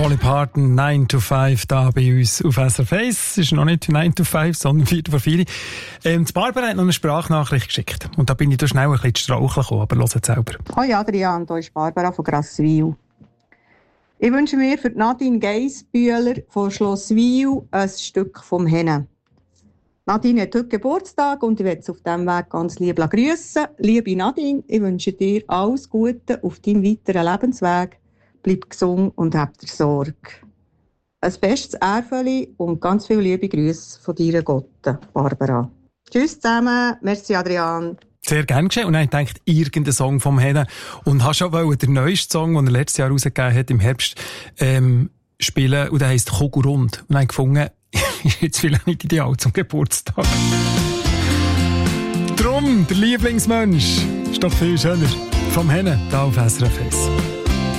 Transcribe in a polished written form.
Dolly Parton, 9 to 5, da bei uns auf SRF 1. Es ist noch nicht 9 to 5, sondern 4 vor 4. Die Barbara hat noch eine Sprachnachricht geschickt. Und da bin ich da schnell ein bisschen zu straucheln gekommen, aber hört selber. Hoi Adrian, hier ist Barbara von Grasswil. Ich wünsche mir für Nadine Geissbühler von Schlosswil ein Stück vom Hennen. Nadine hat heute Geburtstag und ich möchte sie auf diesem Weg ganz lieb grüssen. Liebe Nadine, ich wünsche dir alles Gute auf deinem weiteren Lebensweg. Bleib gesund und hab dir Sorge. Ein bestes Ärfeli und ganz viele liebe Grüße von deiner Gotte, Barbara. Tschüss zusammen, merci Adrian. Sehr gerne geschehen. Und dann habe ich gedacht, irgendein Song vom Hennen. Und habe schon den neuesten Song, den er letztes Jahr rausgegeben hat, im Herbst, spielen. Und der heisst Kogurund. Und dann habe ich gefunden, ist jetzt vielleicht nicht ideal zum Geburtstag. Drum, der Lieblingsmensch ist doch viel schöner. Vom Hennen, da auf SRF 1.